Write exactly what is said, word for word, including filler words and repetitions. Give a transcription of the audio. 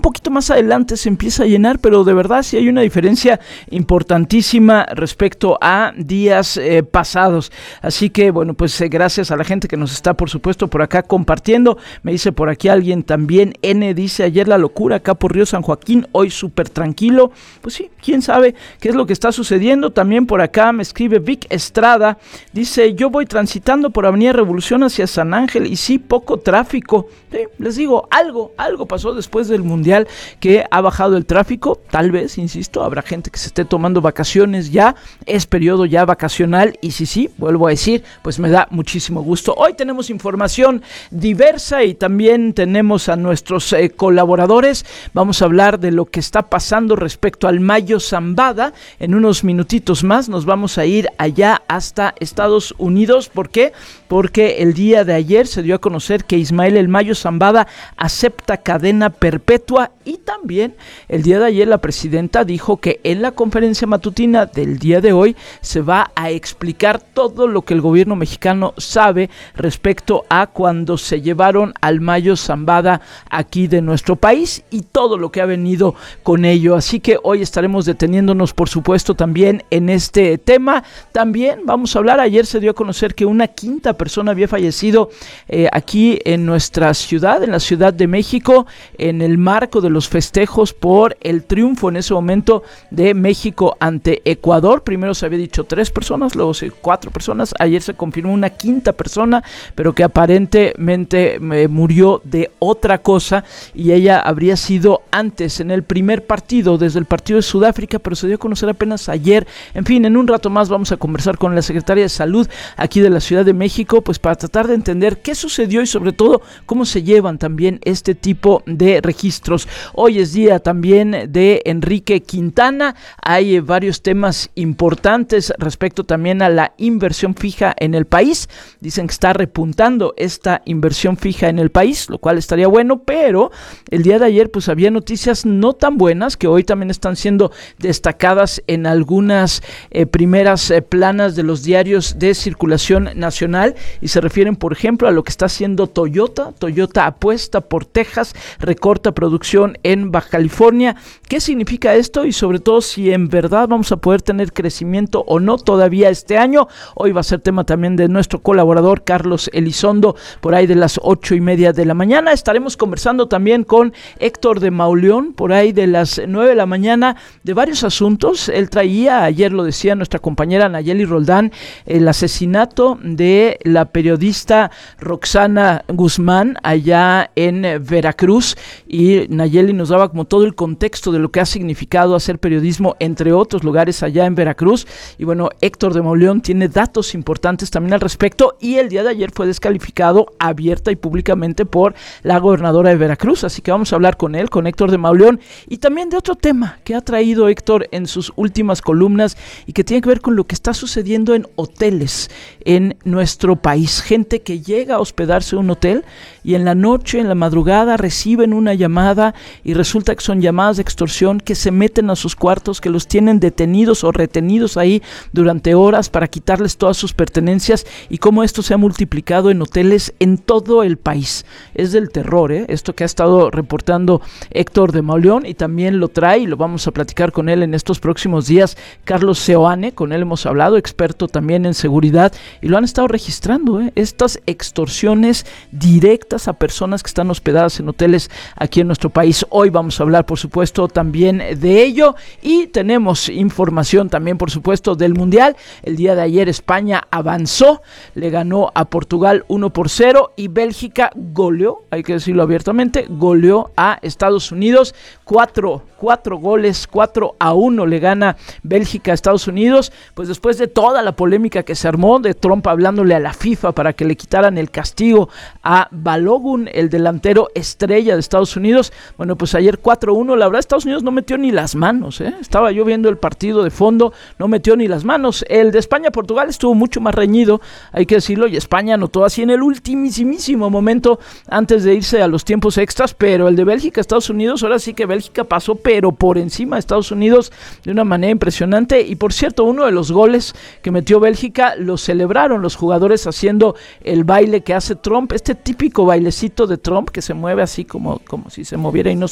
poquito más adelante se empieza a llenar, pero de verdad sí hay una diferencia importantísima respecto a días eh, pasados. Así que bueno, pues eh, gracias a la gente que nos está por supuesto por acá compartiendo. Me dice por aquí alguien también, N dice, ayer la locura acá por Río San Joaquín, hoy súper tranquilo. Pues sí, quién sabe qué es lo que está sucediendo. También por acá me escribe Vic Estrada, dice, yo voy transitando por Avenida Revolución hacia San Ángel y sí, poco tráfico. Sí, les digo, algo, algo pasó después del Mundial que ha bajado el tráfico. Tal vez, insisto, habrá gente que se esté tomando vacaciones ya, es periodo ya vacacional y sí, sí, vuelvo a decir, pues me da muchísimo gusto. Hoy tenemos información diversa y también tenemos a nuestros eh, colaboradores. Vamos a hablar de lo que está pasando respecto al Mayo Zambada. En unos minutitos más nos vamos a ir allá hasta Estados Unidos. ¿Por qué? Porque el día de ayer se dio a conocer que Ismael El Mayo Zambada acepta cadena perpetua y también el día de ayer la presidenta dijo que en la conferencia matutina del día de hoy se va a explicar todo lo que el gobierno mexicano sabe respecto a cuando se llevaron al Mayo Zambada aquí de nuestro país y todo lo que ha venido con ello. Así que hoy estaremos deteniéndonos por supuesto también en este tema. También vamos a hablar, ayer se dio a conocer que una quinta persona había fallecido eh, aquí en nuestra ciudad, en la Ciudad de México, en el marco de los festejos por el triunfo en ese momento de México ante Ecuador. Primero se había dicho tres personas, luego se, cuatro personas, ayer se confirmó una quinta persona, pero que aparentemente eh, murió de otra cosa y ella habría sido antes en el primer partido, desde el partido de Sudáfrica, pero se dio a conocer apenas ayer. En fin, en un rato más vamos a conversar con la secretaria de Salud aquí de la Ciudad de México, pues para tratar de entender qué sucedió y sobre todo cómo se llevan también este tipo de registros. Hoy es día también de Enrique Quintana, hay varios temas importantes respecto también a la inversión fija en el país. Dicen que está repuntando esta inversión fija en el país, lo cual estaría bueno, pero el día de ayer pues había noticias no tan buenas que hoy también están siendo destacadas en algunas eh, primeras eh, planas de los diarios de circulación nacional y se refieren por ejemplo a lo que está haciendo Toyota. Toyota apuesta por Texas, recorta producción en Baja California. ¿Qué significa esto? Y sobre todo si en verdad vamos a poder tener crecimiento o no todavía este año. Hoy va a ser tema también de nuestro colaborador Carlos Elizondo por ahí de las ocho y media de la mañana. Estaremos conversando también con Héctor de Mauleón por ahí de las nueve de la mañana de varios asuntos. Él traía, ayer lo decía nuestra compañera Nayeli Roldán, el asesinato de la periodista Roxana Guzmán allá en Veracruz y Nayeli nos daba como todo el contexto de lo que ha significado hacer periodismo entre otros lugares allá en Veracruz y bueno, Héctor de Mauleón tiene datos importantes también al respecto y el día de ayer fue descalificado abierta y públicamente por la gobernadora de Veracruz, así que vamos a hablar con él, con Héctor de Mauleón y también de otro tema que ha traído Héctor en sus últimas columnas y que tiene que ver con lo que está sucediendo en hoteles en nuestro país, gente que llega a hospedarse en un hotel y en la noche, en la madrugada reciben una llamada y resulta que son llamadas de extorsión, que se meten a sus cuartos, que los tienen detenidos o retenidos ahí durante horas para quitarles todas sus pertenencias y cómo esto se ha multiplicado en hoteles en todo el país. Es del terror, ¿eh? Esto que ha estado reportando Héctor de Mauleón y también lo trae y lo vamos a platicar con él en estos próximos días, Carlos Seoane, con él hemos hablado, experto también en seguridad y lo han estado registrando, ¿eh? Estas extorsiones directas a personas que están hospedadas en hoteles aquí en nuestro país. Hoy vamos a hablar por supuesto también de ello y tenemos información también por supuesto del Mundial. El día de ayer España avanzó, le ganó a Portugal uno por cero y Bélgica goleó, hay que decirlo abiertamente, goleó a Estados Unidos cuatro, cuatro goles, cuatro a uno le gana Bélgica a Estados Unidos, pues después de toda la polémica que se armó de Trump hablándole a la FIFA para que le quitaran el castigo a Balogun, el delantero estrella de Estados Unidos, bueno pues ayer cuatro a uno, la verdad Estados Unidos no metió ni las manos, ¿eh? Estaba yo viendo el partido de fondo, no metió ni las manos. El de España-Portugal estuvo mucho más reñido, hay que decirlo, y España anotó así en el ultimísimo momento antes de irse a los tiempos extras, pero el de Bélgica-Estados Unidos, ahora sí que Bélgica pasó pero por encima de Estados Unidos de una manera impresionante y por cierto uno de los goles que metió Bélgica lo celebraron los jugadores haciendo el baile que hace Trump, este típico bailecito de Trump que se mueve así como, como si se moviera y no